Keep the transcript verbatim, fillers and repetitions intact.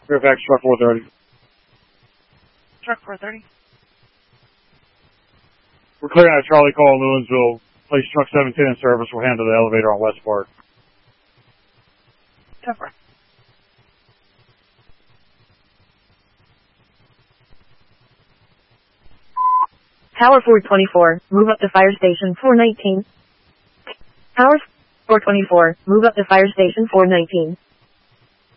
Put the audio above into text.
Fairfax, truck four thirty. Truck four thirty. We're clearing out Charlie Call in Lewisville. Place truck seventeen in service. We'll handle the elevator on West Park. Cover. Tower four twenty-four, move up to fire station four nineteen. Tower four twenty-four, move up to fire station four nineteen.